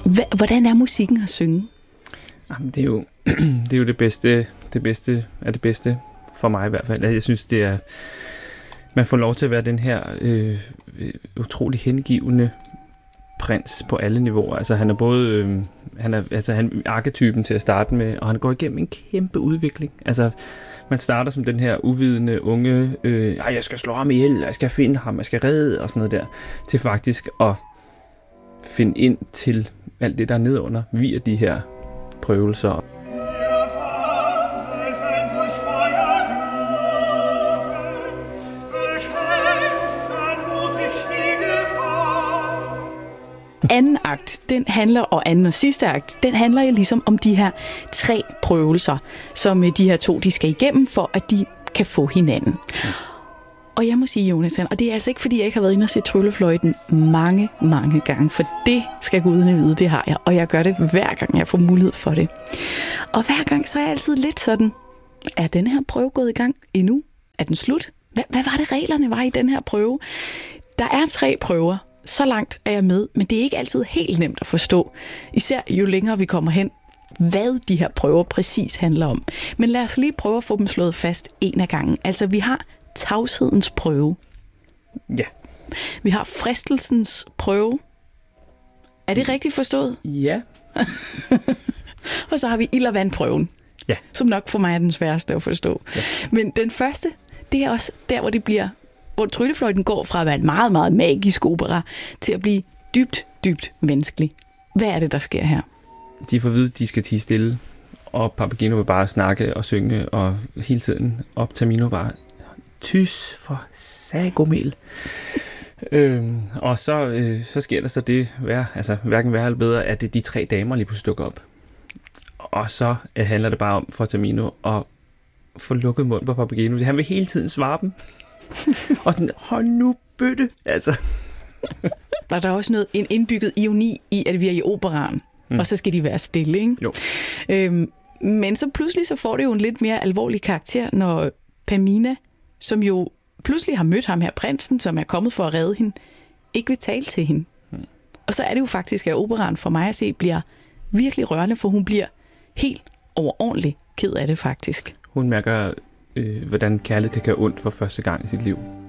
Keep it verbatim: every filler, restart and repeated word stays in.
Hvordan er musikken at synge? Jamen, det er jo det er jo det bedste, det bedste er det bedste for mig i hvert fald. Jeg synes, det er man får lov til at være den her øh, utrolig hengivende prins på alle niveauer. Altså han er både øh, han er altså han er arketypen til at starte med, og han går igennem en kæmpe udvikling. Altså man starter som den her uvidende unge, øh, jeg skal slå ham ihjel, jeg skal finde ham, jeg skal redde og sådan noget der, til faktisk at finde ind til alt det der er nedunder via de her prøvelser. Anden akt, den handler, og anden og sidste akt, den handler jo ligesom om de her tre prøvelser, som de her to, de skal igennem, for at de kan få hinanden. Ja. Og jeg må sige, Jonathan, og det er altså ikke, fordi jeg ikke har været inde og se Tryllefløjten mange, mange gange, for det skal gudene vide, det har jeg, og jeg gør det hver gang, jeg får mulighed for det. Og hver gang, så er jeg altid lidt sådan, er den her prøve gået i gang endnu? Er den slut? Hvad, hvad var det, reglerne var i den her prøve? Der er tre prøver. Så langt er jeg med, men det er ikke altid helt nemt at forstå. Især jo længere vi kommer hen, hvad de her prøver præcis handler om. Men lad os lige prøve at få dem slået fast en af gangen. Altså, vi har tavshedens prøve. Ja. Vi har fristelsens prøve. Er det rigtigt forstået? Ja. Og så har vi ild- og vandprøven. Ja. Som nok for mig er den sværeste at forstå. Ja. Men den første, det er også der, hvor det bliver... hvor Tryllefløjten går fra at være en meget, meget magisk opera til at blive dybt, dybt menneskelig. Hvad er det, der sker her? De får at vide, at de skal tie stille, og Papageno vil bare snakke og synge, og hele tiden, og Tamino bare, tys for sagomel. øhm, og så, øh, så sker der så det, vær, altså hverken værre eller bedre, at det de tre damer lige pludselig dukker op. Og så øh, handler det bare om for Tamino at få lukket mund på Papageno. Han vil hele tiden svare dem. Og sådan, hold nu bøtte, altså. Der er der også noget, en indbygget ironi i, at vi er i operaen, mm. og så skal de være stille, ikke? Jo. Øhm, men så pludselig så får det jo en lidt mere alvorlig karakter, når Pamina, som jo pludselig har mødt ham her, prinsen, som er kommet for at redde hende, ikke vil tale til hende. Mm. Og så er det jo faktisk, at operaen for mig at se bliver virkelig rørende, for hun bliver helt overordentligt ked af det faktisk. Hun mærker, øh, hvordan kærlighed kan gøre ondt for første gang i sit liv.